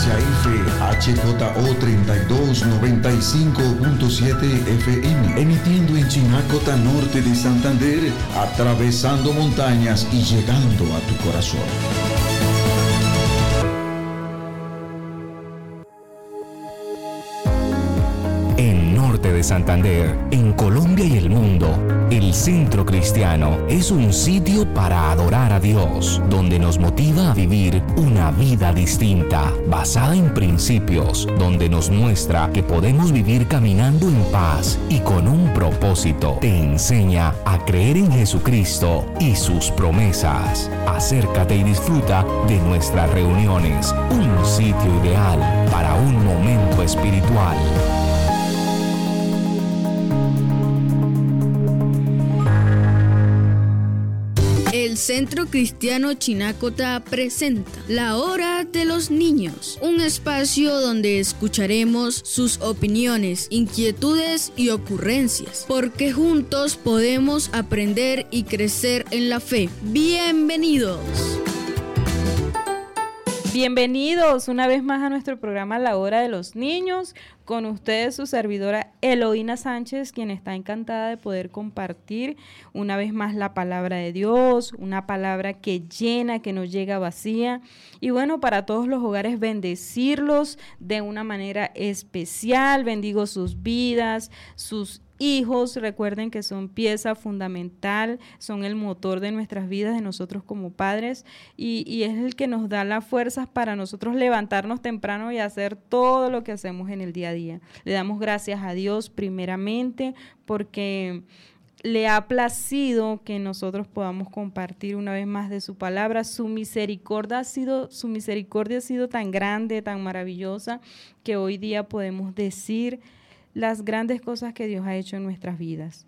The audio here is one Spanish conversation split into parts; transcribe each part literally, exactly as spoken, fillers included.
frecuencia F H J O treinta y dos noventa y cinco punto siete F M, emitiendo en Chinacota, norte de Santander, atravesando montañas y llegando a tu corazón. En norte de Santander, en Colombia y el mundo, el Centro Cristiano es un sitio para adorar a Dios, donde nos motiva a vivir una vida distinta, basada en principios, donde nos muestra que podemos vivir caminando en paz y con un propósito. Te enseña a creer en Jesucristo y sus promesas. Acércate y disfruta de nuestras reuniones, un sitio ideal para un momento espiritual. El Centro Cristiano Chinacota presenta La Hora de los Niños, un espacio donde escucharemos sus opiniones, inquietudes y ocurrencias, porque juntos podemos aprender y crecer en la fe. ¡Bienvenidos! Bienvenidos una vez más a nuestro programa La Hora de los Niños. Con ustedes su servidora Eloína Sánchez, quien está encantada de poder compartir una vez más la palabra de Dios, una palabra que llena, que no llega vacía. Y bueno, para todos los hogares, bendecirlos de una manera especial. Bendigo sus vidas, sus hijos. Recuerden que son pieza fundamental, son el motor de nuestras vidas, de nosotros como padres, y, y es el que nos da las fuerzas para nosotros levantarnos temprano y hacer todo lo que hacemos en el día a día. Le damos gracias a Dios primeramente porque le ha placido que nosotros podamos compartir una vez más de su palabra. Su misericordia ha sido, su misericordia ha sido tan grande, tan maravillosa, que hoy día podemos decir las grandes cosas que Dios ha hecho en nuestras vidas.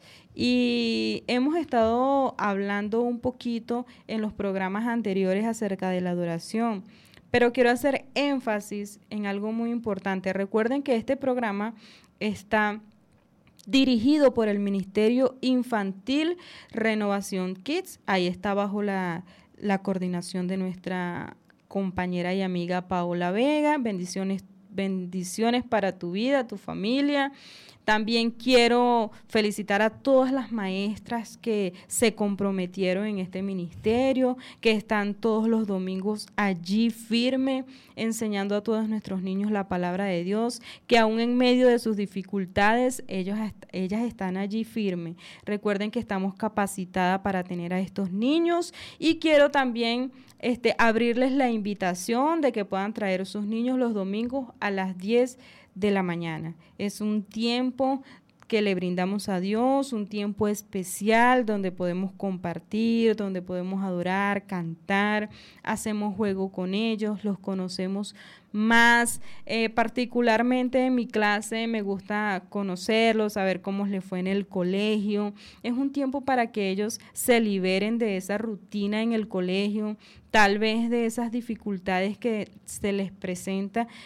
Y hemos estado hablando un poquito en los programas anteriores acerca de la adoración, pero quiero hacer énfasis en algo muy importante. Recuerden que este programa está dirigido por el Ministerio Infantil Renovación Kids. Ahí está bajo la, la coordinación de nuestra compañera y amiga Paola Vega. Bendiciones Bendiciones para tu vida, tu familia. También quiero felicitar a todas las maestras que se comprometieron en este ministerio, que están todos los domingos allí firme, enseñando a todos nuestros niños la palabra de Dios, que aún en medio de sus dificultades, ellos, ellas están allí firme. Recuerden que estamos capacitadas para tener a estos niños, y quiero también este, abrirles la invitación de que puedan traer a sus niños los domingos a las diez de la mañana. Es un tiempo que le brindamos a Dios, un tiempo especial donde podemos compartir, donde podemos adorar, cantar, hacemos juego con ellos, los conocemos más. Eh, particularmente en mi clase me gusta conocerlos, saber cómo les fue en el colegio. Es un tiempo para que ellos se liberen de esa rutina en el colegio, tal vez de esas dificultades que se les presenta